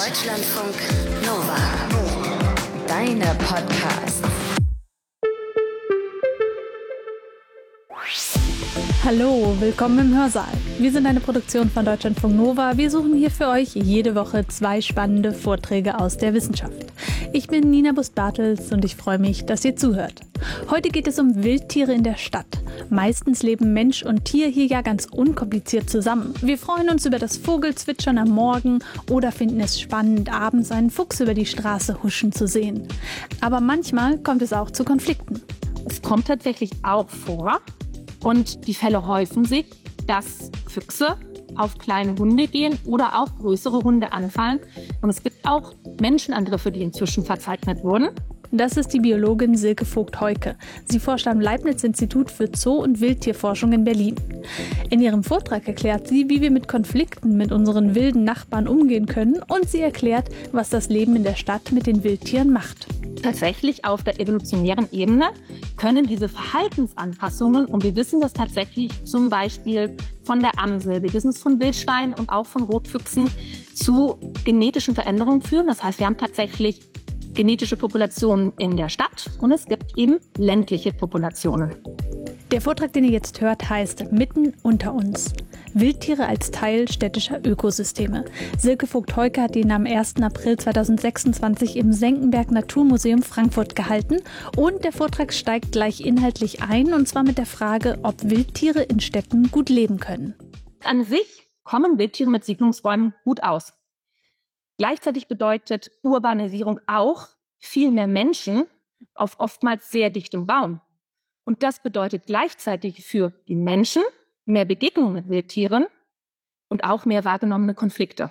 Deutschlandfunk Nova. Deine Podcasts. Hallo, willkommen im Hörsaal. Wir sind eine Produktion von Deutschlandfunk Nova. Wir suchen hier für euch jede Woche 2 spannende Vorträge aus der Wissenschaft. Ich bin Nina Bust-Bartels und ich freue mich, dass ihr zuhört. Heute geht es um Wildtiere in der Stadt. Meistens leben Mensch und Tier hier ja ganz unkompliziert zusammen. Wir freuen uns über das Vogelzwitschern am Morgen oder finden es spannend, abends einen Fuchs über die Straße huschen zu sehen. Aber manchmal kommt es auch zu Konflikten. Es kommt tatsächlich auch vor und die Fälle häufen sich, dass Füchse auf kleine Hunde gehen oder auch größere Hunde anfallen. Und es gibt auch Menschenangriffe, die inzwischen verzeichnet wurden. Das ist die Biologin Silke Vogt-Heuke. Sie forscht am Leibniz-Institut für Zoo- und Wildtierforschung in Berlin. In ihrem Vortrag erklärt sie, wie wir mit Konflikten mit unseren wilden Nachbarn umgehen können, und sie erklärt, was das Leben in der Stadt mit den Wildtieren macht. Tatsächlich auf der evolutionären Ebene können diese Verhaltensanpassungen, und wir wissen das tatsächlich zum Beispiel von der Amsel, wir wissen es von Wildschweinen und auch von Rotfüchsen, zu genetischen Veränderungen führen. Das heißt, wir haben tatsächlich genetische Populationen in der Stadt und es gibt eben ländliche Populationen. Der Vortrag, den ihr jetzt hört, heißt Mitten unter uns. Wildtiere als Teil städtischer Ökosysteme. Silke Vogt-Heuke hat ihn am 1. April 2026 im Senckenberg Naturmuseum Frankfurt gehalten. Und der Vortrag steigt gleich inhaltlich ein, und zwar mit der Frage, ob Wildtiere in Städten gut leben können. An sich kommen Wildtiere mit Siedlungsräumen gut aus. Gleichzeitig bedeutet Urbanisierung auch viel mehr Menschen auf oftmals sehr dichtem Raum. Und das bedeutet gleichzeitig für die Menschen mehr Begegnungen mit Wildtieren und auch mehr wahrgenommene Konflikte.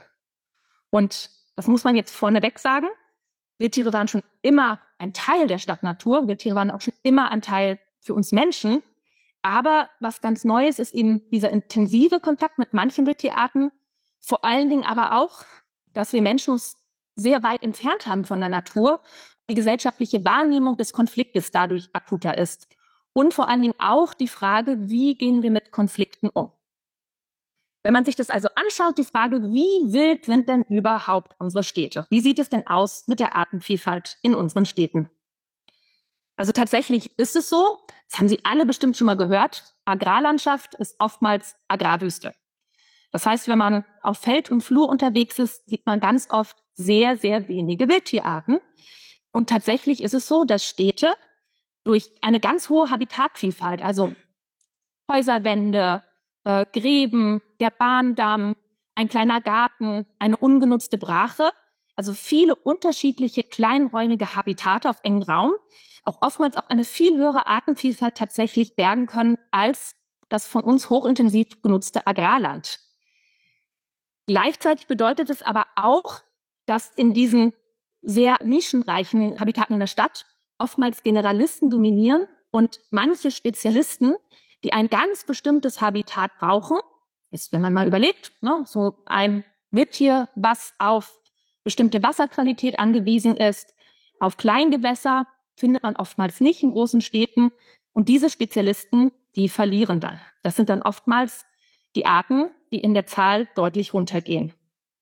Und das muss man jetzt vorneweg sagen. Wildtiere waren schon immer ein Teil der Stadtnatur. Wildtiere waren auch schon immer ein Teil für uns Menschen. Aber was ganz Neues ist eben dieser intensive Kontakt mit manchen Wildtierarten. Vor allen Dingen aber auch, dass wir Menschen uns sehr weit entfernt haben von der Natur. Die gesellschaftliche Wahrnehmung des Konfliktes dadurch akuter ist. Und vor allen Dingen auch die Frage, wie gehen wir mit Konflikten um? Wenn man sich das also anschaut, die Frage, wie wild sind denn überhaupt unsere Städte? Wie sieht es denn aus mit der Artenvielfalt in unseren Städten? Also tatsächlich ist es so, das haben Sie alle bestimmt schon mal gehört, Agrarlandschaft ist oftmals Agrarwüste. Das heißt, wenn man auf Feld und Flur unterwegs ist, sieht man ganz oft sehr, sehr wenige Wildtierarten. Und tatsächlich ist es so, dass Städte durch eine ganz hohe Habitatvielfalt, also Häuserwände, Gräben, der Bahndamm, ein kleiner Garten, eine ungenutzte Brache, also viele unterschiedliche kleinräumige Habitate auf engem Raum, auch oftmals auch eine viel höhere Artenvielfalt tatsächlich bergen können als das von uns hochintensiv genutzte Agrarland. Gleichzeitig bedeutet es aber auch, dass in diesen sehr nischenreichen Habitaten in der Stadt oftmals Generalisten dominieren und manche Spezialisten, die ein ganz bestimmtes Habitat brauchen, ist, wenn man mal überlegt, so ein Wildtier, was auf bestimmte Wasserqualität angewiesen ist, auf Kleingewässer, findet man oftmals nicht in großen Städten. Und diese Spezialisten, die verlieren dann. Das sind dann oftmals die Arten, die in der Zahl deutlich runtergehen.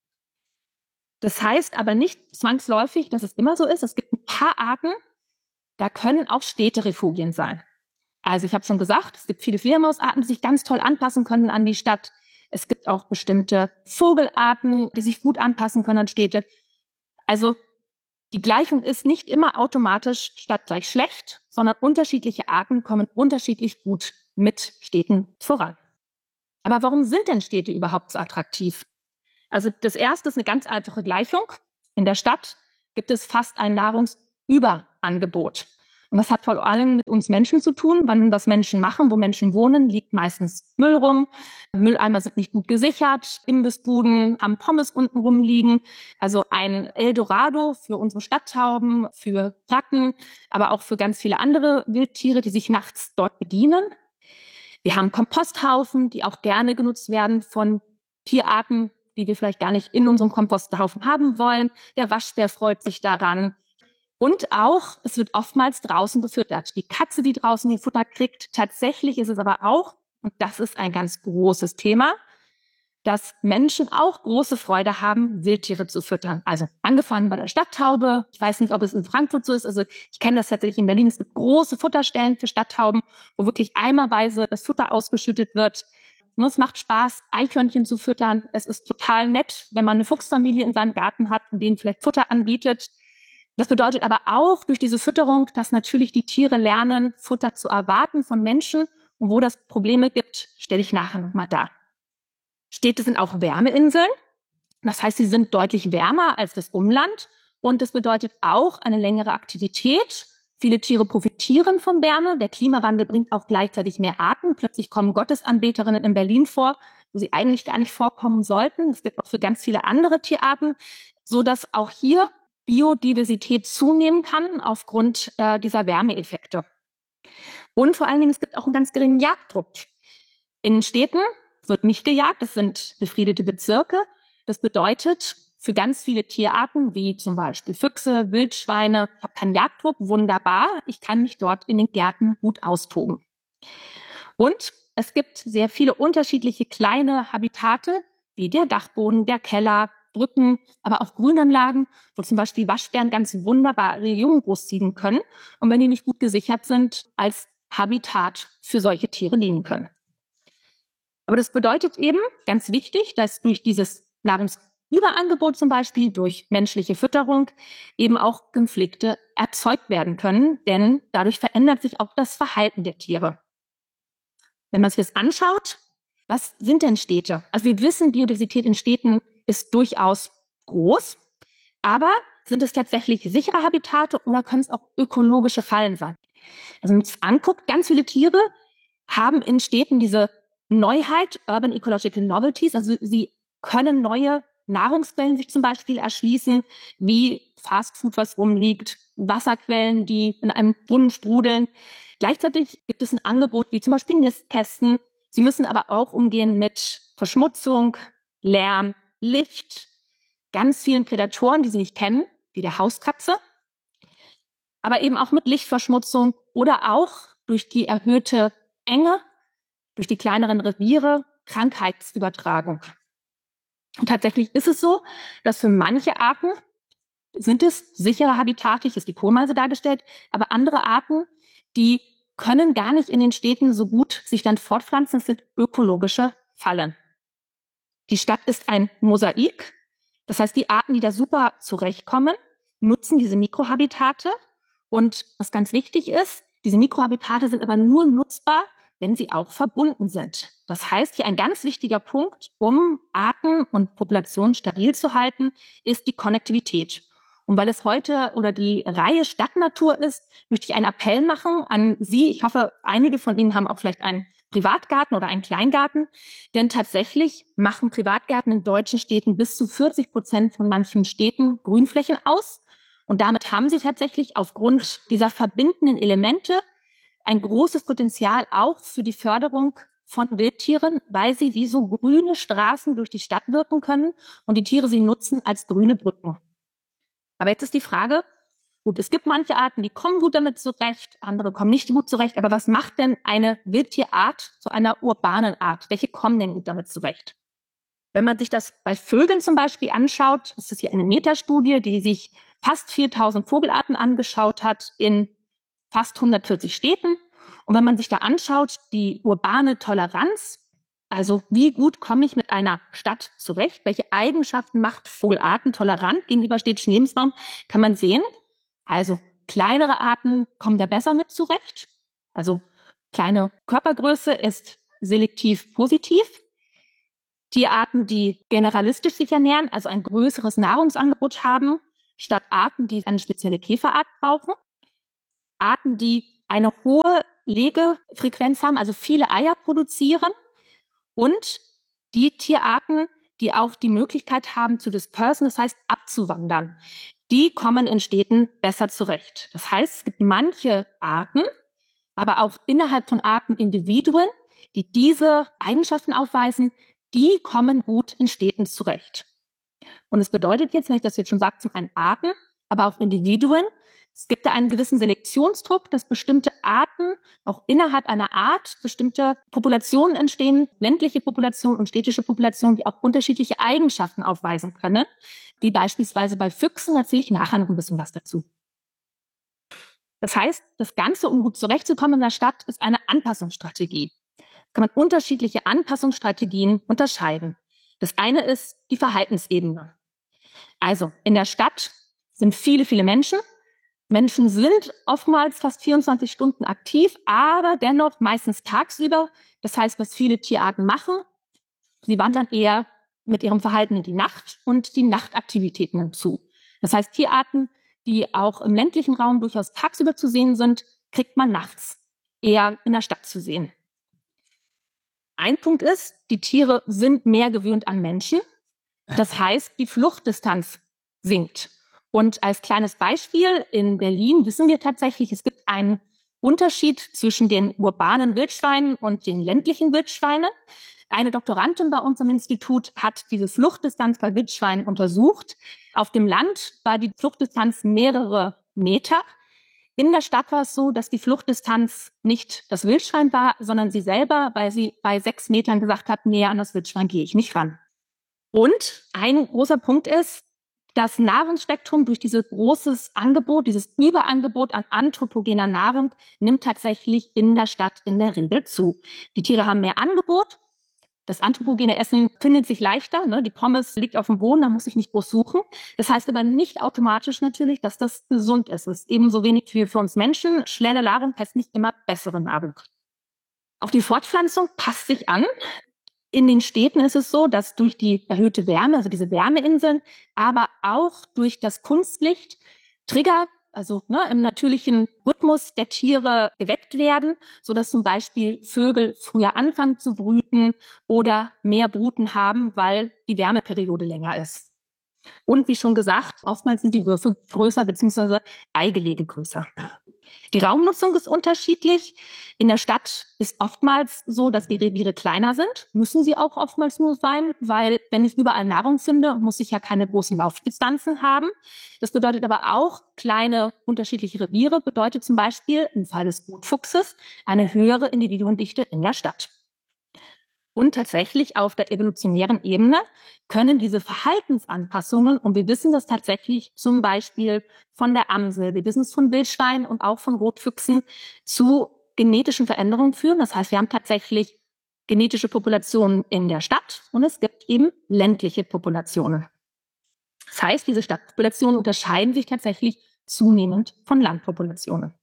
Das heißt aber nicht zwangsläufig, dass es immer so ist. Es gibt ein paar Arten, da können auch Städterefugien sein. Also ich habe schon gesagt, es gibt viele Fledermausarten, die sich ganz toll anpassen können an die Stadt. Es gibt auch bestimmte Vogelarten, die sich gut anpassen können an Städte. Also die Gleichung ist nicht immer automatisch Stadt gleich schlecht, sondern unterschiedliche Arten kommen unterschiedlich gut mit Städten voran. Aber warum sind denn Städte überhaupt so attraktiv? Also das erste ist eine ganz einfache Gleichung. In der Stadt gibt es fast ein Nahrungsüberangebot. Und das hat vor allem mit uns Menschen zu tun. Wann das Menschen machen, wo Menschen wohnen, liegt meistens Müll rum. Mülleimer sind nicht gut gesichert. Imbissbuden haben Pommes unten rumliegen. Also ein Eldorado für unsere Stadttauben, für Ratten, aber auch für ganz viele andere Wildtiere, die sich nachts dort bedienen. Wir haben Komposthaufen, die auch gerne genutzt werden von Tierarten, die wir vielleicht gar nicht in unserem Komposthaufen haben wollen. Der Waschbär freut sich daran. Und auch, es wird oftmals draußen gefüttert. Die Katze, die draußen ihr Futter kriegt. Tatsächlich ist es aber auch, und das ist ein ganz großes Thema, dass Menschen auch große Freude haben, Wildtiere zu füttern. Also angefangen bei der Stadttaube. Ich weiß nicht, ob es in Frankfurt so ist. Also ich kenne das tatsächlich in Berlin. Es gibt große Futterstellen für Stadttauben, wo wirklich eimerweise das Futter ausgeschüttet wird. Und es macht Spaß, Eichhörnchen zu füttern. Es ist total nett, wenn man eine Fuchsfamilie in seinem Garten hat und denen vielleicht Futter anbietet. Das bedeutet aber auch durch diese Fütterung, dass natürlich die Tiere lernen, Futter zu erwarten von Menschen. Und wo das Probleme gibt, stelle ich nachher nochmal dar. Städte sind auch Wärmeinseln. Das heißt, sie sind deutlich wärmer als das Umland. Und das bedeutet auch eine längere Aktivität. Viele Tiere profitieren von Wärme. Der Klimawandel bringt auch gleichzeitig mehr Arten. Plötzlich kommen Gottesanbeterinnen in Berlin vor, wo sie eigentlich gar nicht vorkommen sollten. Das gilt auch für ganz viele andere Tierarten, so dass auch hier Biodiversität zunehmen kann aufgrund dieser Wärmeeffekte. Und vor allen Dingen, es gibt auch einen ganz geringen Jagddruck. In Städten wird nicht gejagt, das sind befriedete Bezirke. Das bedeutet, für ganz viele Tierarten, wie zum Beispiel Füchse, Wildschweine, ich habe keinen Jagddruck, wunderbar, ich kann mich dort in den Gärten gut austoben. Und es gibt sehr viele unterschiedliche kleine Habitate, wie der Dachboden, der Keller, Brücken, aber auch Grünanlagen, wo zum Beispiel Waschbären ganz wunderbar ihre Jungen großziehen können und wenn die nicht gut gesichert sind, als Habitat für solche Tiere dienen können. Aber das bedeutet eben, ganz wichtig, dass durch dieses Nahrungsüberangebot zum Beispiel, durch menschliche Fütterung, eben auch Konflikte erzeugt werden können, denn dadurch verändert sich auch das Verhalten der Tiere. Wenn man sich das anschaut, was sind denn Städte? Also wir wissen, Biodiversität in Städten ist durchaus groß, aber sind es tatsächlich sichere Habitate oder können es auch ökologische Fallen sein? Also wenn man sich das anguckt, ganz viele Tiere haben in Städten diese Neuheit, Urban Ecological Novelties, also sie können neue Nahrungsquellen sich zum Beispiel erschließen, wie Fastfood, was rumliegt, Wasserquellen, die in einem Brunnen sprudeln. Gleichzeitig gibt es ein Angebot wie zum Beispiel Nistkästen. Sie müssen aber auch umgehen mit Verschmutzung, Lärm, Licht, ganz vielen Prädatoren, die sie nicht kennen, wie der Hauskatze, aber eben auch mit Lichtverschmutzung oder auch durch die erhöhte Enge, durch die kleineren Reviere, Krankheitsübertragung. Und tatsächlich ist es so, dass für manche Arten sind es sichere Habitate, hier ist die Kohlmeise dargestellt, aber andere Arten, die können gar nicht in den Städten so gut sich dann fortpflanzen, das sind ökologische Fallen. Die Stadt ist ein Mosaik, das heißt, die Arten, die da super zurechtkommen, nutzen diese Mikrohabitate. Und was ganz wichtig ist, diese Mikrohabitate sind aber nur nutzbar, wenn sie auch verbunden sind. Das heißt, hier ein ganz wichtiger Punkt, um Arten und Populationen stabil zu halten, ist die Konnektivität. Und weil es heute oder die Reihe Stadtnatur ist, möchte ich einen Appell machen an Sie. Ich hoffe, einige von Ihnen haben auch vielleicht einen Privatgarten oder einen Kleingarten. Denn tatsächlich machen Privatgärten in deutschen Städten bis zu 40% von manchen Städten Grünflächen aus. Und damit haben sie tatsächlich aufgrund dieser verbindenden Elemente ein großes Potenzial auch für die Förderung von Wildtieren, weil sie wie so grüne Straßen durch die Stadt wirken können und die Tiere sie nutzen als grüne Brücken. Aber jetzt ist die Frage, gut, es gibt manche Arten, die kommen gut damit zurecht, andere kommen nicht gut zurecht, aber was macht denn eine Wildtierart zu einer urbanen Art? Welche kommen denn gut damit zurecht? Wenn man sich das bei Vögeln zum Beispiel anschaut, das ist hier eine Metastudie, die sich fast 4000 Vogelarten angeschaut hat in fast 140 Städten. Und wenn man sich da anschaut, die urbane Toleranz, also wie gut komme ich mit einer Stadt zurecht, welche Eigenschaften macht Vogelarten tolerant gegenüber städtischen Lebensraum, kann man sehen. Also kleinere Arten kommen da besser mit zurecht. Also kleine Körpergröße ist selektiv positiv. Tierarten, die generalistisch sich ernähren, also ein größeres Nahrungsangebot haben, statt Arten, die eine spezielle Käferart brauchen. Arten, die eine hohe Legefrequenz haben, also viele Eier produzieren. Und die Tierarten, die auch die Möglichkeit haben zu dispersen, das heißt abzuwandern, die kommen in Städten besser zurecht. Das heißt, es gibt manche Arten, aber auch innerhalb von Arten Individuen, die diese Eigenschaften aufweisen, die kommen gut in Städten zurecht. Und es bedeutet jetzt, wenn ich das jetzt schon sage, zum einen Arten, aber auch Individuen, Es gibt da einen gewissen Selektionsdruck, dass bestimmte Arten, auch innerhalb einer Art, bestimmte Populationen entstehen, ländliche Populationen und städtische Populationen, die auch unterschiedliche Eigenschaften aufweisen können, wie beispielsweise bei Füchsen, erzähle ich nachher noch ein bisschen was dazu. Das heißt, das Ganze, um gut zurechtzukommen in der Stadt, ist eine Anpassungsstrategie. Da kann man unterschiedliche Anpassungsstrategien unterscheiden. Das eine ist die Verhaltensebene. Also in der Stadt sind viele, viele Menschen. Menschen sind oftmals fast 24 Stunden aktiv, aber dennoch meistens tagsüber. Das heißt, was viele Tierarten machen, sie wandern eher mit ihrem Verhalten in die Nacht und die Nachtaktivitäten hinzu. Das heißt, Tierarten, die auch im ländlichen Raum durchaus tagsüber zu sehen sind, kriegt man nachts eher in der Stadt zu sehen. Ein Punkt ist, die Tiere sind mehr gewöhnt an Menschen. Das heißt, die Fluchtdistanz sinkt. Und als kleines Beispiel, in Berlin wissen wir tatsächlich, es gibt einen Unterschied zwischen den urbanen Wildschweinen und den ländlichen Wildschweinen. Eine Doktorandin bei uns am Institut hat diese Fluchtdistanz bei Wildschweinen untersucht. Auf dem Land war die Fluchtdistanz mehrere Meter. In der Stadt war es so, dass die Fluchtdistanz nicht das Wildschwein war, sondern sie selber, weil sie bei 6 Metern gesagt hat, näher an das Wildschwein gehe ich nicht ran. Und ein großer Punkt ist, das Nahrungsspektrum durch dieses großes Angebot, dieses Überangebot an anthropogener Nahrung nimmt tatsächlich in der Stadt in der Regel zu. Die Tiere haben mehr Angebot. Das anthropogene Essen findet sich leichter. Ne? Die Pommes liegt auf dem Boden, da muss ich nicht groß suchen. Das heißt aber nicht automatisch natürlich, dass das gesund ist. Es ist ebenso wenig wie für uns Menschen. Schnelle Nahrung heißt nicht immer bessere Nahrung. Auch die Fortpflanzung passt sich an. In den Städten ist es so, dass durch die erhöhte Wärme, also diese Wärmeinseln, aber auch durch das Kunstlicht Trigger, also im natürlichen Rhythmus der Tiere geweckt werden, sodass zum Beispiel Vögel früher anfangen zu brüten oder mehr Bruten haben, weil die Wärmeperiode länger ist. Und wie schon gesagt, oftmals sind die Würfe größer bzw. Eigelege größer. Die Raumnutzung ist unterschiedlich. In der Stadt ist oftmals so, dass die Reviere kleiner sind. Müssen sie auch oftmals nur sein, weil wenn ich überall Nahrung finde, muss ich ja keine großen Laufdistanzen haben. Das bedeutet aber auch, kleine unterschiedliche Reviere bedeutet zum Beispiel im Fall des Rotfuchses eine höhere Individuendichte in der Stadt. Und tatsächlich auf der evolutionären Ebene können diese Verhaltensanpassungen, und wir wissen das tatsächlich zum Beispiel von der Amsel, wir wissen es von Wildschweinen und auch von Rotfüchsen, zu genetischen Veränderungen führen. Das heißt, wir haben tatsächlich genetische Populationen in der Stadt und es gibt eben ländliche Populationen. Das heißt, diese Stadtpopulationen unterscheiden sich tatsächlich zunehmend von Landpopulationen.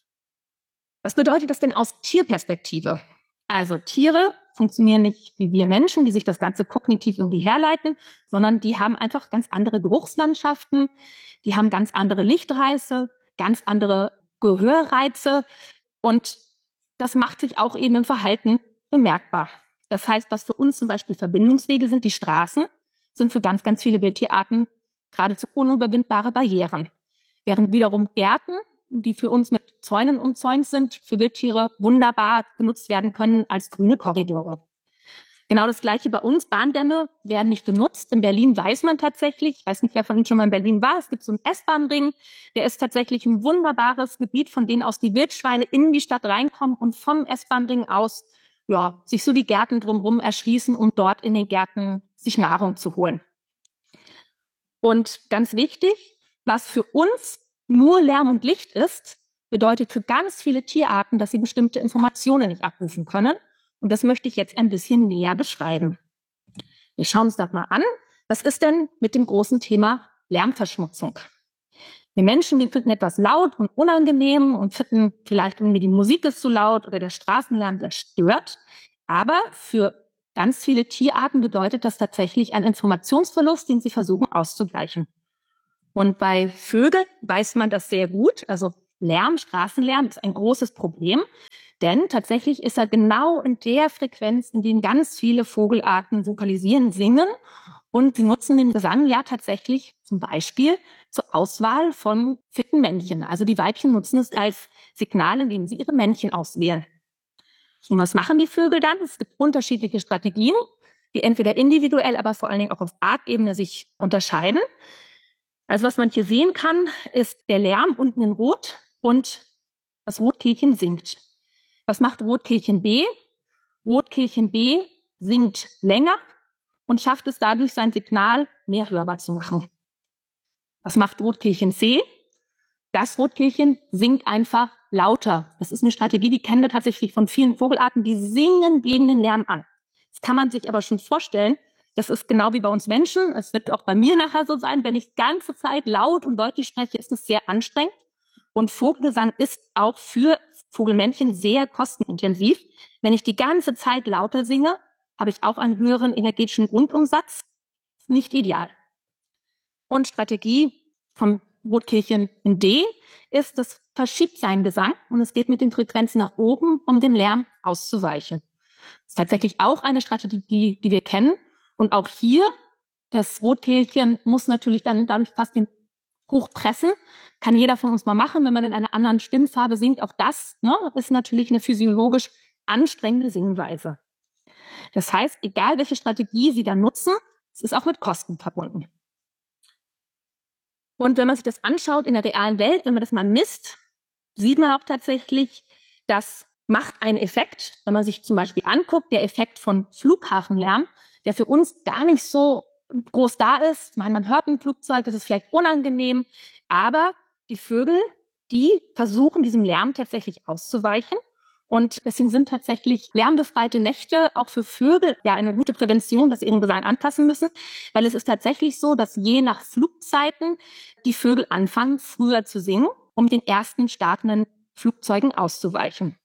Was bedeutet das denn aus Tierperspektive? Also Tiere funktionieren nicht wie wir Menschen, die sich das Ganze kognitiv irgendwie herleiten, sondern die haben einfach ganz andere Geruchslandschaften, die haben ganz andere Lichtreize, ganz andere Gehörreize und das macht sich auch eben im Verhalten bemerkbar. Das heißt, was für uns zum Beispiel Verbindungswege sind, die Straßen, sind für ganz, ganz viele Wildtierarten geradezu unüberwindbare Barrieren. Während wiederum Gärten, die für uns mit Zäunen umzäunt sind, für Wildtiere wunderbar genutzt werden können als grüne Korridore. Genau das Gleiche bei uns. Bahndämme werden nicht genutzt. In Berlin weiß man tatsächlich, ich weiß nicht, wer von Ihnen schon mal in Berlin war, es gibt so einen S-Bahn-Ring, der ist tatsächlich ein wunderbares Gebiet, von denen aus die Wildschweine in die Stadt reinkommen und vom S-Bahn-Ring aus sich so die Gärten drumherum erschließen, um dort in den Gärten sich Nahrung zu holen. Und ganz wichtig, was für uns nur Lärm und Licht ist, bedeutet für ganz viele Tierarten, dass sie bestimmte Informationen nicht abrufen können. Und das möchte ich jetzt ein bisschen näher beschreiben. Wir schauen uns das mal an. Was ist denn mit dem großen Thema Lärmverschmutzung? Wir Menschen, die finden etwas laut und unangenehm und finden vielleicht irgendwie die Musik ist zu laut oder der Straßenlärm, das stört. Aber für ganz viele Tierarten bedeutet das tatsächlich einen Informationsverlust, den sie versuchen auszugleichen. Und bei Vögeln weiß man das sehr gut. Also Lärm, Straßenlärm ist ein großes Problem, denn tatsächlich ist er genau in der Frequenz, in denen ganz viele Vogelarten vokalisieren, singen. Und sie nutzen den Gesang ja tatsächlich zum Beispiel zur Auswahl von fitten Männchen. Also die Weibchen nutzen es als Signal, indem sie ihre Männchen auswählen. Und was machen die Vögel dann? Es gibt unterschiedliche Strategien, die entweder individuell, aber vor allen Dingen auch auf Artebene sich unterscheiden. Also was man hier sehen kann, ist der Lärm unten in Rot und das Rotkehlchen singt. Was macht Rotkehlchen B? Rotkehlchen B singt länger und schafft es dadurch, sein Signal mehr hörbar zu machen. Was macht Rotkehlchen C? Das Rotkehlchen singt einfach lauter. Das ist eine Strategie, die kennen wir tatsächlich von vielen Vogelarten, die singen gegen den Lärm an. Das kann man sich aber schon vorstellen. Das ist genau wie bei uns Menschen. Es wird auch bei mir nachher so sein. Wenn ich die ganze Zeit laut und deutlich spreche, ist es sehr anstrengend. Und Vogelgesang ist auch für Vogelmännchen sehr kostenintensiv. Wenn ich die ganze Zeit lauter singe, habe ich auch einen höheren energetischen Grundumsatz. Nicht ideal. Und Strategie vom Rotkehlchen in D ist, das verschiebt seinen Gesang und es geht mit den Frequenzen nach oben, um dem Lärm auszuweichen. Das ist tatsächlich auch eine Strategie, die wir kennen. Und auch hier, das Rotkehlchen muss natürlich dann dadurch fast den hochpressen. Kann jeder von uns mal machen, wenn man in einer anderen Stimmfarbe singt. Auch das ist natürlich eine physiologisch anstrengende Singweise. Das heißt, egal welche Strategie Sie da nutzen, es ist auch mit Kosten verbunden. Und wenn man sich das anschaut in der realen Welt, wenn man das mal misst, sieht man auch tatsächlich, das macht einen Effekt. Wenn man sich zum Beispiel anguckt, der Effekt von Flughafenlärm, der für uns gar nicht so groß da ist. Ich meine, man hört ein Flugzeug, das ist vielleicht unangenehm, aber die Vögel, die versuchen, diesem Lärm tatsächlich auszuweichen. Und deswegen sind tatsächlich lärmbefreite Nächte auch für Vögel ja eine gute Prävention, dass sie ihren Gesang anpassen müssen. Weil es ist tatsächlich so, dass je nach Flugzeiten die Vögel anfangen, früher zu singen, um den ersten startenden Flugzeugen auszuweichen.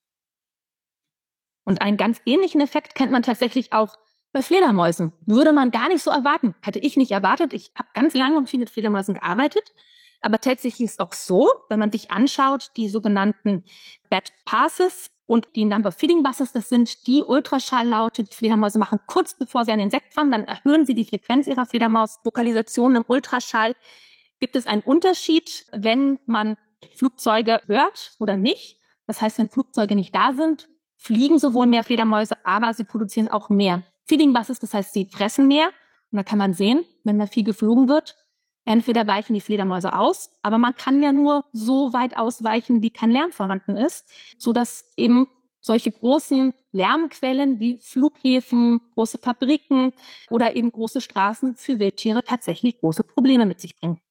Und einen ganz ähnlichen Effekt kennt man tatsächlich auch bei Fledermäusen. Würde man gar nicht so erwarten. Hätte ich nicht erwartet. Ich habe ganz lange und viel mit Fledermäusen gearbeitet. Aber tatsächlich ist es auch so, wenn man sich anschaut, die sogenannten Bad Passes und die Number Feeding Buses, das sind die Ultraschalllaute, die Fledermäuse machen, kurz bevor sie einen Insekt fangen, dann erhöhen sie die Frequenz ihrer Fledermausvokalisation im Ultraschall. Gibt es einen Unterschied, wenn man Flugzeuge hört oder nicht? Das heißt, wenn Flugzeuge nicht da sind, fliegen sowohl mehr Fledermäuse, aber sie produzieren auch mehr Feeding Buses, das heißt, sie fressen mehr. Und da kann man sehen, wenn mal viel geflogen wird, entweder weichen die Fledermäuse aus, aber man kann ja nur so weit ausweichen, wie kein Lärm vorhanden ist, sodass eben solche großen Lärmquellen wie Flughäfen, große Fabriken oder eben große Straßen für Wildtiere tatsächlich große Probleme mit sich bringen.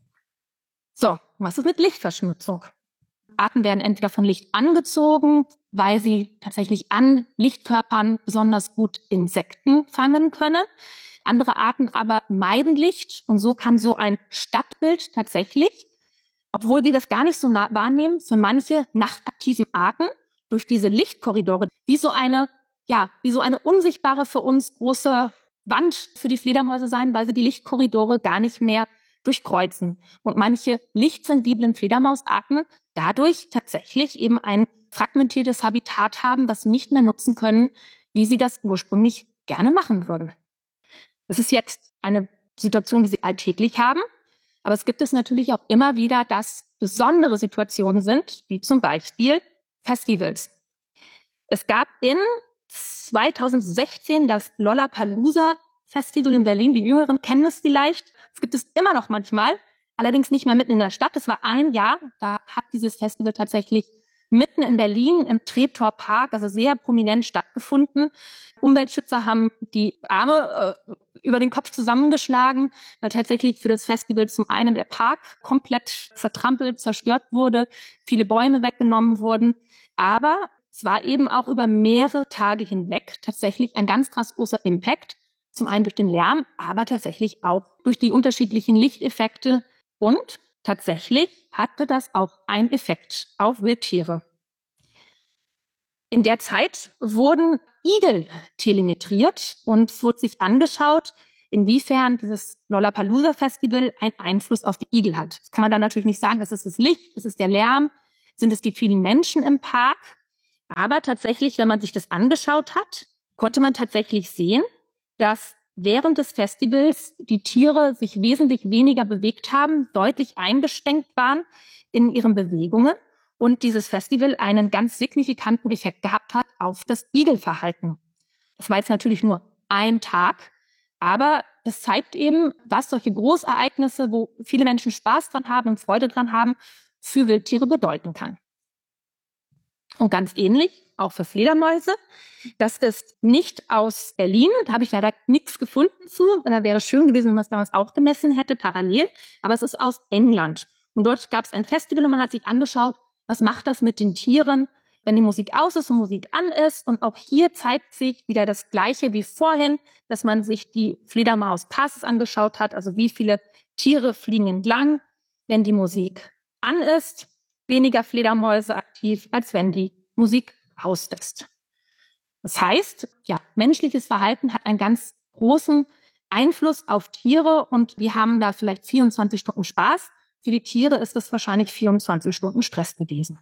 So, was ist mit Lichtverschmutzung? Arten werden entweder von Licht angezogen, weil sie tatsächlich an Lichtkörpern besonders gut Insekten fangen können. Andere Arten aber meiden Licht und so kann so ein Stadtbild tatsächlich, obwohl wir das gar nicht so wahrnehmen, für manche nachtaktiven Arten durch diese Lichtkorridore wie so eine unsichtbare für uns große Wand für die Fledermäuse sein, weil sie die Lichtkorridore gar nicht mehr durchkreuzen. Und manche lichtsensiblen Fledermausarten dadurch tatsächlich eben ein fragmentiertes Habitat haben, das sie nicht mehr nutzen können, wie sie das ursprünglich gerne machen würden. Das ist jetzt eine Situation, die sie alltäglich haben, aber es gibt es natürlich auch immer wieder, dass besondere Situationen sind, wie zum Beispiel Festivals. Es gab in 2016 das Lollapalooza Festival in Berlin. Die Jüngeren kennen es vielleicht. Es gibt es immer noch manchmal, allerdings nicht mehr mitten in der Stadt. Es war ein Jahr, da hat dieses Festival tatsächlich mitten in Berlin im Treptower Park, also sehr prominent stattgefunden. Umweltschützer haben die Arme über den Kopf zusammengeschlagen, weil tatsächlich für das Festival zum einen der Park komplett zertrampelt, zerstört wurde, viele Bäume weggenommen wurden. Aber es war eben auch über mehrere Tage hinweg tatsächlich ein ganz krass großer Impact. Zum einen durch den Lärm, aber tatsächlich auch durch die unterschiedlichen Lichteffekte. Und tatsächlich hatte das auch einen Effekt auf Wildtiere. In der Zeit wurden Igel telemetriert und es wurde sich angeschaut, inwiefern dieses Lollapalooza-Festival einen Einfluss auf die Igel hat. Das kann man dann natürlich nicht sagen, das ist das Licht, das ist der Lärm, sind es die vielen Menschen im Park. Aber tatsächlich, wenn man sich das angeschaut hat, konnte man tatsächlich sehen, dass während des Festivals die Tiere sich wesentlich weniger bewegt haben, deutlich eingeschränkt waren in ihren Bewegungen und dieses Festival einen ganz signifikanten Effekt gehabt hat auf das Igelverhalten. Das war jetzt natürlich nur ein Tag, aber das zeigt eben, was solche Großereignisse, wo viele Menschen Spaß dran haben und Freude dran haben, für Wildtiere bedeuten kann. Und ganz ähnlich auch für Fledermäuse. Das ist nicht aus Berlin, da habe ich leider nichts gefunden zu. Da wäre es schön gewesen, wenn man es damals auch gemessen hätte, parallel. Aber es ist aus England. Und dort gab es ein Festival und man hat sich angeschaut, was macht das mit den Tieren, wenn die Musik aus ist und Musik an ist. Und auch hier zeigt sich wieder das Gleiche wie vorhin, dass man sich die Fledermaus-Passes angeschaut hat, also wie viele Tiere fliegen entlang, wenn die Musik an ist. Weniger Fledermäuse aktiv, als wenn die Musik aus ist. Das heißt, ja, menschliches Verhalten hat einen ganz großen Einfluss auf Tiere und wir haben da vielleicht 24 Stunden Spaß. Für die Tiere ist es wahrscheinlich 24 Stunden Stress gewesen.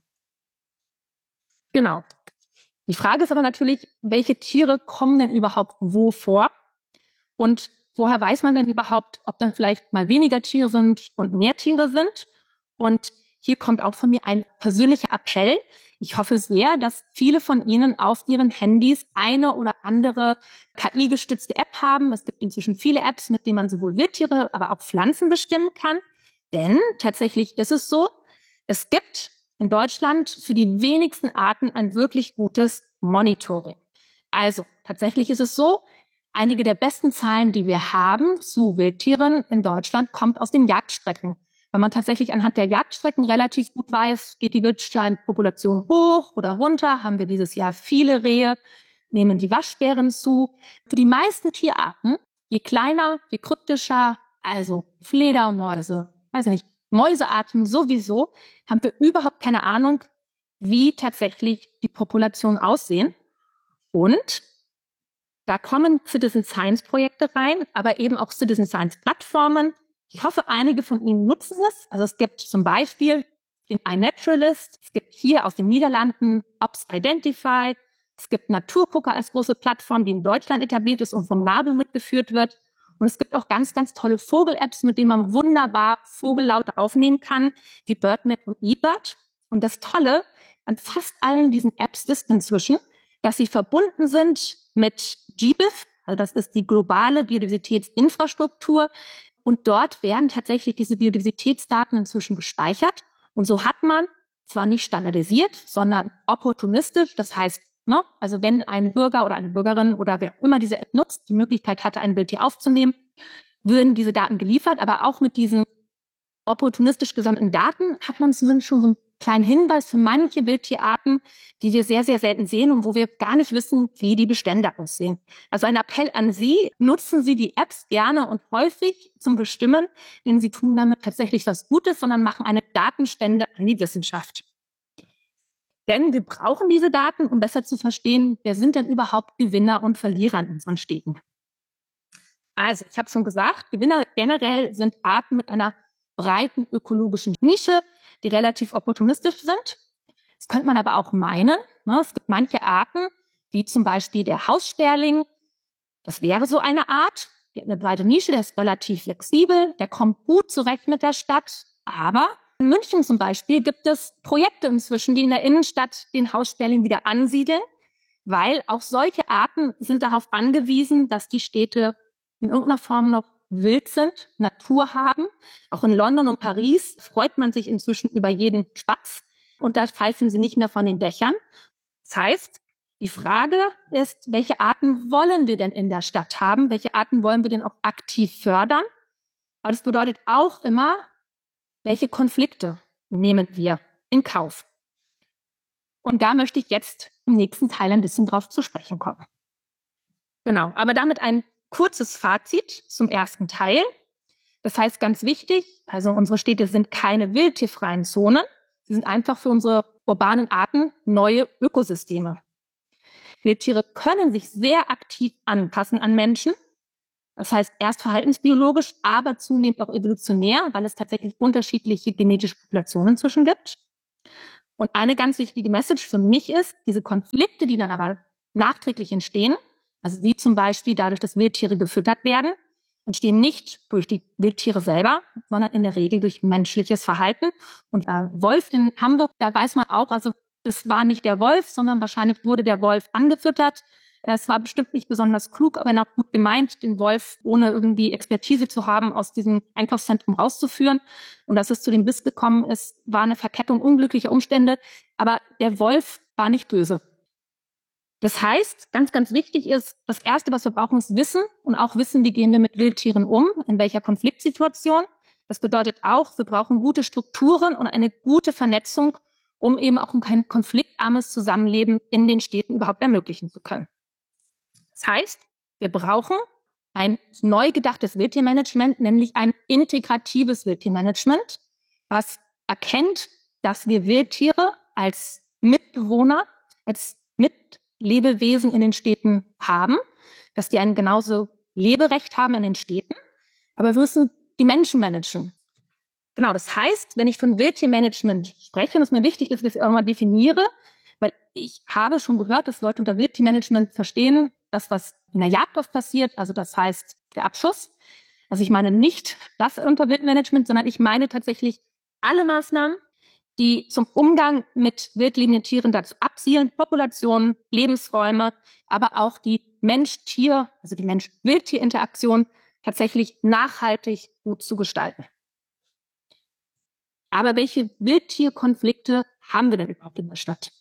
Genau. Die Frage ist aber natürlich, welche Tiere kommen denn überhaupt wo vor? Und woher weiß man denn überhaupt, ob dann vielleicht mal weniger Tiere sind und mehr Tiere sind? Und hier kommt auch von mir ein persönlicher Appell. Ich hoffe sehr, dass viele von Ihnen auf Ihren Handys eine oder andere KI-gestützte App haben. Es gibt inzwischen viele Apps, mit denen man sowohl Wildtiere, aber auch Pflanzen bestimmen kann. Denn tatsächlich ist es so, es gibt in Deutschland für die wenigsten Arten ein wirklich gutes Monitoring. Also tatsächlich ist es so, einige der besten Zahlen, die wir haben zu Wildtieren in Deutschland, kommt aus den Jagdstrecken. Weil man tatsächlich anhand der Jagdstrecken relativ gut weiß, geht die Wildsteinpopulation hoch oder runter, haben wir dieses Jahr viele Rehe, nehmen die Waschbären zu. Für die meisten Tierarten, je kleiner, je kryptischer, also Fledermäuse, weiß ich nicht, Mäusearten sowieso, haben wir überhaupt keine Ahnung, wie tatsächlich die Populationen aussehen. Und da kommen Citizen Science Projekte rein, aber eben auch Citizen Science Plattformen. Ich hoffe, einige von Ihnen nutzen es. Also es gibt zum Beispiel den iNaturalist, es gibt hier aus den Niederlanden Ops Identify, es gibt Naturgucker als große Plattform, die in Deutschland etabliert ist und vom NABU mitgeführt wird. Und es gibt auch ganz, ganz tolle Vogel-Apps, mit denen man wunderbar Vogellaute aufnehmen kann, wie BirdMap und eBird. Und das Tolle an fast allen diesen Apps ist inzwischen, dass sie verbunden sind mit GBIF, also das ist die globale Biodiversitätsinfrastruktur. Und dort werden tatsächlich diese Biodiversitätsdaten inzwischen gespeichert. Und so hat man zwar nicht standardisiert, sondern opportunistisch. Das heißt, also wenn ein Bürger oder eine Bürgerin oder wer auch immer diese App nutzt, die Möglichkeit hatte, ein Wildtier aufzunehmen, würden diese Daten geliefert. Aber auch mit diesen opportunistisch gesammelten Daten hat man zumindest schon so einen kleinen Hinweis für manche Wildtierarten, die wir sehr, sehr selten sehen und wo wir gar nicht wissen, wie die Bestände aussehen. Also ein Appell an Sie, nutzen Sie die Apps gerne und häufig zum Bestimmen, denn sie tun damit tatsächlich was Gutes, sondern machen eine Datenspende an die Wissenschaft. Denn wir brauchen diese Daten, um besser zu verstehen, wer sind denn überhaupt Gewinner und Verlierer in unseren Städten. Also, ich habe schon gesagt, Gewinner generell sind Arten mit einer breiten ökologischen Nische, die relativ opportunistisch sind. Das könnte man aber auch meinen. Es gibt manche Arten, wie zum Beispiel der Haussperling. Das wäre so eine Art. Der hat eine breite Nische, der ist relativ flexibel, der kommt gut zurecht mit der Stadt. Aber in München zum Beispiel gibt es Projekte inzwischen, die in der Innenstadt den Haussperling wieder ansiedeln, weil auch solche Arten sind darauf angewiesen, dass die Städte in irgendeiner Form noch wild sind, Natur haben. Auch in London und Paris freut man sich inzwischen über jeden Spatz und da pfeifen sie nicht mehr von den Dächern. Das heißt, die Frage ist, welche Arten wollen wir denn in der Stadt haben? Welche Arten wollen wir denn auch aktiv fördern? Aber das bedeutet auch immer, welche Konflikte nehmen wir in Kauf? Und da möchte ich jetzt im nächsten Teil ein bisschen drauf zu sprechen kommen. Genau, aber damit ein kurzes Fazit zum ersten Teil. Das heißt ganz wichtig, also unsere Städte sind keine wildtierfreien Zonen. Sie sind einfach für unsere urbanen Arten neue Ökosysteme. Wildtiere können sich sehr aktiv anpassen an Menschen. Das heißt erst verhaltensbiologisch, aber zunehmend auch evolutionär, weil es tatsächlich unterschiedliche genetische Populationen inzwischen gibt. Und eine ganz wichtige Message für mich ist, diese Konflikte, die dann aber nachträglich entstehen, also wie zum Beispiel dadurch, dass Wildtiere gefüttert werden, entstehen nicht durch die Wildtiere selber, sondern in der Regel durch menschliches Verhalten. Und Wolf in Hamburg, da weiß man auch, also das war nicht der Wolf, sondern wahrscheinlich wurde der Wolf angefüttert. Es war bestimmt nicht besonders klug, aber noch gut gemeint, den Wolf ohne irgendwie Expertise zu haben, aus diesem Einkaufszentrum rauszuführen. Und dass es zu dem Biss gekommen ist, war eine Verkettung unglücklicher Umstände. Aber der Wolf war nicht böse. Das heißt, ganz, ganz wichtig ist, das Erste, was wir brauchen, ist Wissen und auch Wissen, wie gehen wir mit Wildtieren um, in welcher Konfliktsituation. Das bedeutet auch, wir brauchen gute Strukturen und eine gute Vernetzung, um eben auch ein konfliktarmes Zusammenleben in den Städten überhaupt ermöglichen zu können. Das heißt, wir brauchen ein neu gedachtes Wildtiermanagement, nämlich ein integratives Wildtiermanagement, was erkennt, dass wir Wildtiere als Mitbewohner, als Mitlebewesen in den Städten haben, dass die ein genauso Leberecht haben in den Städten, aber wir müssen die Menschen managen. Genau, das heißt, wenn ich von Wildtiermanagement spreche, und es mir wichtig ist, dass ich auch mal definiere, weil ich habe schon gehört, dass Leute unter Wildtiermanagement verstehen, das, was in der Jagd oft passiert, also das heißt der Abschuss. Also ich meine nicht das unter Wildmanagement, sondern ich meine tatsächlich alle Maßnahmen, die zum Umgang mit wildlebenden Tieren dazu abzielen, Populationen, Lebensräume, aber auch die Mensch-Tier, also die Mensch-Wildtier-Interaktion tatsächlich nachhaltig gut zu gestalten. Aber welche Wildtierkonflikte haben wir denn überhaupt in der Stadt?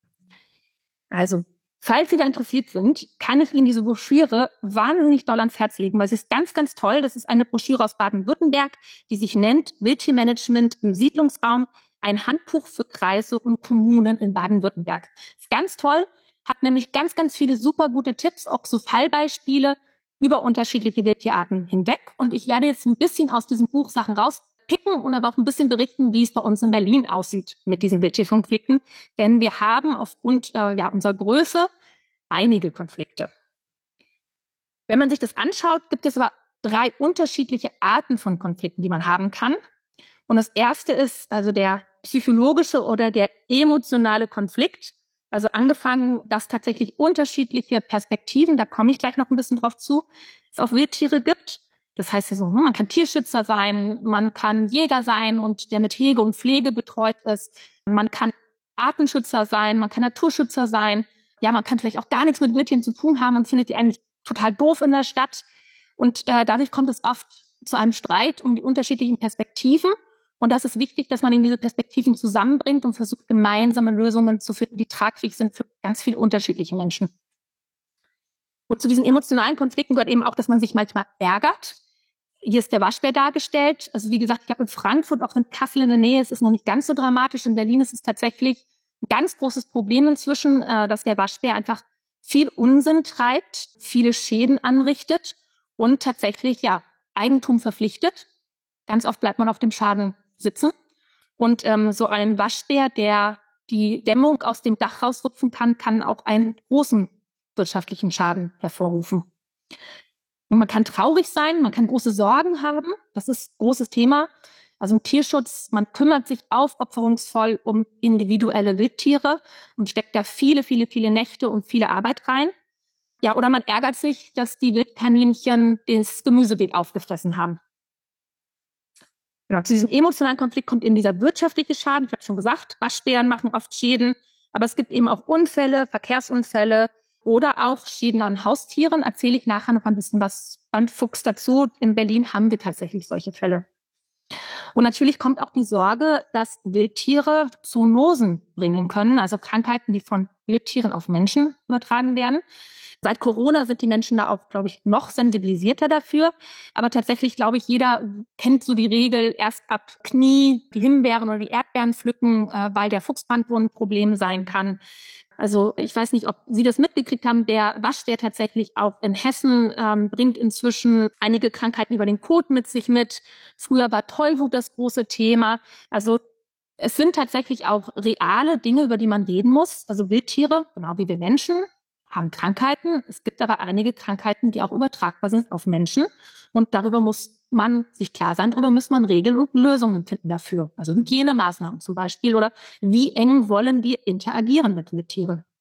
Also, falls Sie da interessiert sind, kann ich Ihnen diese Broschüre wahnsinnig doll ans Herz legen, weil sie ist ganz, ganz toll. Das ist eine Broschüre aus Baden-Württemberg, die sich nennt Wildtiermanagement im Siedlungsraum, ein Handbuch für Kreise und Kommunen in Baden-Württemberg. Ist ganz toll, hat nämlich ganz, ganz viele super gute Tipps, auch so Fallbeispiele über unterschiedliche Wildtierarten hinweg. Und ich werde jetzt ein bisschen aus diesem Buch Sachen rauspicken und aber auch ein bisschen berichten, wie es bei uns in Berlin aussieht mit diesen Wildtierkonflikten. Denn wir haben aufgrund unserer Größe einige Konflikte. Wenn man sich das anschaut, gibt es aber 3 unterschiedliche Arten von Konflikten, die man haben kann. Und das erste ist also der psychologische oder der emotionale Konflikt. Also angefangen, dass tatsächlich unterschiedliche Perspektiven, da komme ich gleich noch ein bisschen drauf zu, es auf Wildtiere gibt. Das heißt ja so, man kann Tierschützer sein, man kann Jäger sein und der mit Hege und Pflege betreut ist. Man kann Artenschützer sein, man kann Naturschützer sein. Ja, man kann vielleicht auch gar nichts mit Wildtieren zu tun haben und findet die eigentlich total doof in der Stadt. Und dadurch kommt es oft zu einem Streit um die unterschiedlichen Perspektiven. Und das ist wichtig, dass man in diese Perspektiven zusammenbringt und versucht, gemeinsame Lösungen zu finden, die tragfähig sind für ganz viele unterschiedliche Menschen. Und zu diesen emotionalen Konflikten gehört eben auch, dass man sich manchmal ärgert. Hier ist der Waschbär dargestellt. Also wie gesagt, ich habe in Frankfurt, auch in Kassel in der Nähe, es ist noch nicht ganz so dramatisch. In Berlin ist es tatsächlich ein ganz großes Problem inzwischen, dass der Waschbär einfach viel Unsinn treibt, viele Schäden anrichtet und tatsächlich Eigentum verpflichtet. Ganz oft bleibt man auf dem Schaden sitzen. Und so ein Waschbär, der die Dämmung aus dem Dach rausrupfen kann, kann auch einen großen wirtschaftlichen Schaden hervorrufen. Und man kann traurig sein, man kann große Sorgen haben. Das ist ein großes Thema. Also im Tierschutz, man kümmert sich aufopferungsvoll um individuelle Wildtiere und steckt da viele, viele, viele Nächte und viele Arbeit rein. Ja, oder man ärgert sich, dass die Wildkaninchen das Gemüsebeet aufgefressen haben. Genau, zu diesem emotionalen Konflikt kommt eben dieser wirtschaftliche Schaden. Ich habe schon gesagt, Waschbären machen oft Schäden, aber es gibt eben auch Unfälle, Verkehrsunfälle oder auch Schäden an Haustieren. Erzähle ich nachher noch ein bisschen was an Fuchs dazu. In Berlin haben wir tatsächlich solche Fälle. Und natürlich kommt auch die Sorge, dass Wildtiere Zoonosen bringen können, also Krankheiten, die von Wildtieren auf Menschen übertragen werden. Seit Corona sind die Menschen da auch, glaube ich, noch sensibilisierter dafür. Aber tatsächlich, glaube ich, jeder kennt so die Regel, erst ab Knie die Himbeeren oder die Erdbeeren pflücken, weil der Fuchsbrandwurm ein Problem sein kann. Also ich weiß nicht, ob Sie das mitgekriegt haben, der Waschbär tatsächlich auch in Hessen bringt inzwischen einige Krankheiten über den Kot mit sich mit. Früher war Tollwut das große Thema. Also es sind tatsächlich auch reale Dinge, über die man reden muss. Also Wildtiere, genau wie wir Menschen, haben Krankheiten. Es gibt aber einige Krankheiten, die auch übertragbar sind auf Menschen. Und darüber muss man sich klar sein, darüber muss man Regeln und Lösungen finden dafür. Also Hygienemaßnahmen zum Beispiel oder wie eng wollen wir interagieren mit Wildtieren.